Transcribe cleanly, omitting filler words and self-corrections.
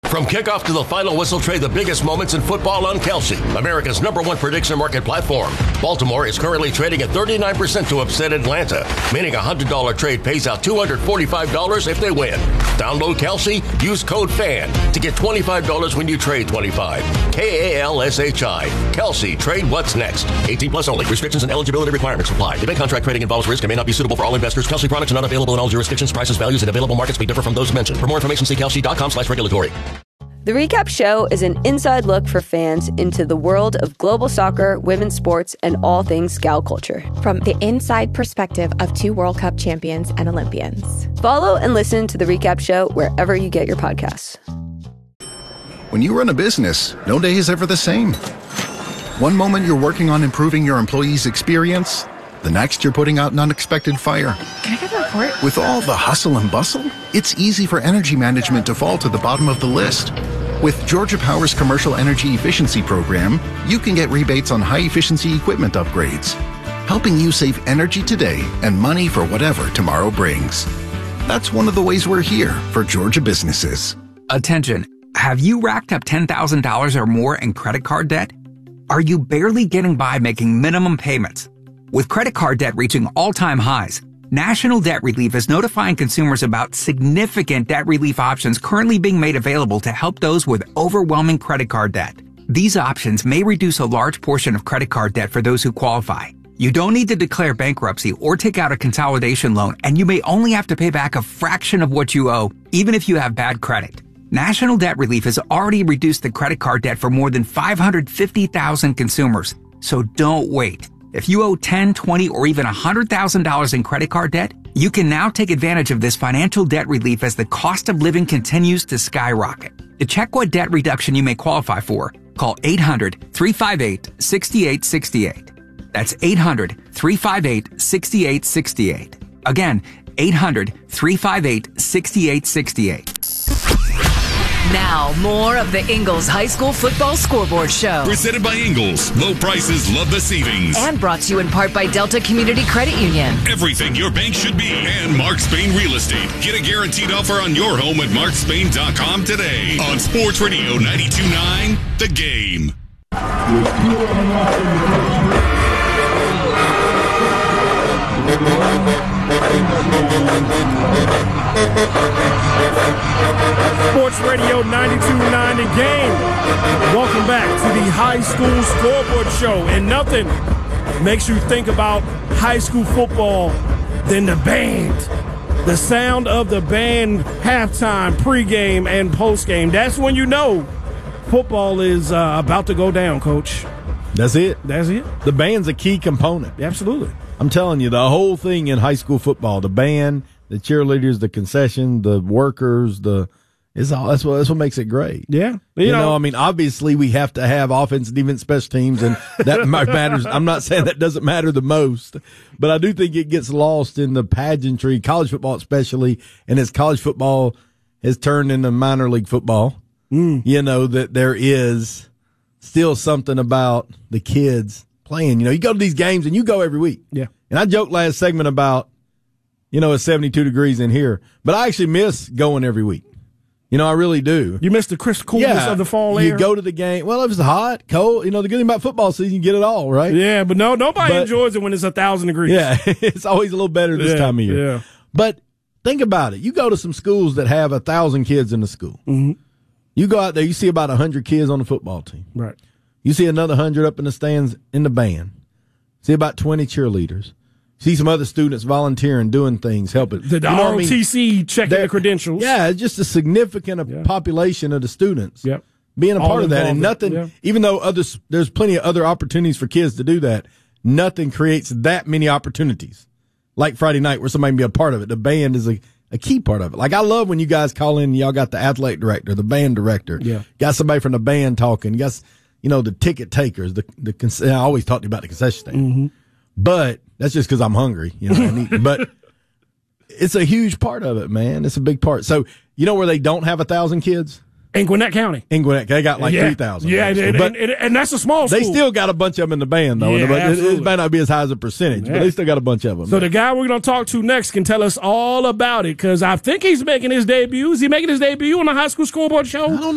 From kickoff to the final whistle, trade the biggest moments in football on Kelsey, America's #1 prediction market platform. Baltimore is currently trading at 39% to upset Atlanta, meaning a $100 trade pays out $245 if they win. Download Kelsey, use code FAN to get $25 when you trade 25. KALSHI. Kelsey, trade what's next. 18 plus only. Restrictions and eligibility requirements apply. Event contract trading involves risk and may not be suitable for all investors. Kelsey products are not available in all jurisdictions. Prices, values, and available markets may differ from those mentioned. For more information, see kelsey.com/regulatory. The Recap Show is an inside look for fans into the world of global soccer, women's sports, and all things Scout culture. From the inside perspective of 2 World Cup champions and Olympians. Follow and listen to The Recap Show wherever you get your podcasts. When you run a business, no day is ever the same. One moment you're working on improving your employees' experience, the next you're putting out an unexpected fire. Can I get the report? With all the hustle and bustle, it's easy for energy management to fall to the bottom of the list. With Georgia Power's Commercial Energy Efficiency Program, you can get rebates on high-efficiency equipment upgrades, helping you save energy today and money for whatever tomorrow brings. That's one of the ways we're here for Georgia businesses. Attention. Have you racked up $10,000 or more in credit card debt? Are you barely getting by making minimum payments? With credit card debt reaching all-time highs, National Debt Relief is notifying consumers about significant debt relief options currently being made available to help those with overwhelming credit card debt. These options may reduce a large portion of credit card debt for those who qualify. You don't need to declare bankruptcy or take out a consolidation loan, and you may only have to pay back a fraction of what you owe, even if you have bad credit. National Debt Relief has already reduced the credit card debt for more than 550,000 consumers. So don't wait. If you owe $10, $20, or even $100,000 in credit card debt, you can now take advantage of this financial debt relief as the cost of living continues to skyrocket. To check what debt reduction you may qualify for, call 800-358-6868. That's 800-358-6868. Again, 800-358-6868. Now, more of the Ingles High School Football Scoreboard Show. Presented by Ingles. Low prices, love the savings. And brought to you in part by Delta Community Credit Union. Everything your bank should be. And Mark Spain Real Estate. Get a guaranteed offer on your home at markspain.com today. On Sports Radio 92.9, The Game. Sports Radio 92.9 The Game. Welcome back to the High School Scoreboard Show. And nothing makes you think about high school football than the band. The sound of the band halftime, pregame, and postgame. That's when you know football is about to go down, Coach. That's it. That's it. The band's a key component. Absolutely. I'm telling you, the whole thing in high school football, the band, the cheerleaders, the concession, the workers, that's what makes it great. Yeah. You know, I mean, obviously we have to have offense, defense, special teams, and that matters. I'm not saying that doesn't matter the most, but I do think it gets lost in the pageantry, college football especially, and as college football has turned into minor league football, you know, that there is still something about the kids playing. You know, you go to these games and you go every week. Yeah. And I joked last segment about, you know, it's 72 degrees in here, but I actually miss going every week. You know, I really do. You miss the crisp coolness of the fall air? You go to the game. Well, if it's hot, cold, you know, the good thing about football season, you get it all, right? Yeah, but nobody enjoys it when it's 1,000 degrees. Yeah, it's always a little better this time of year. Yeah. But think about it. You go to some schools that have 1,000 kids in the school. Mm-hmm. You go out there, you see about 100 kids on the football team. Right. You see another 100 up in the stands in the band. See about 20 cheerleaders. See some other students volunteering, doing things, helping. The ROTC checking the credentials. Yeah, it's just a significant population of the students being a part of that. And nothing, even though there's plenty of other opportunities for kids to do that, nothing creates that many opportunities like Friday night where somebody can be a part of it. The band is a key part of it. Like I love when you guys call in, y'all got the athletic director, the band director, got somebody from the band talking, you got, you know, the ticket takers, I always talk to you about the concession stand. Mm-hmm. But that's just because I'm hungry, you know. But it's a huge part of it, man. It's a big part. So you know where they don't have 1,000 kids? In Gwinnett County. They got like 3,000. Yeah, and that's a small school. They still got a bunch of them in the band, though. It might not be as high as a percentage, but they still got a bunch of them. So the guy we're going to talk to next can tell us all about it, because I think he's making his debut. Is he making his debut on the High School Scoreboard Show? I don't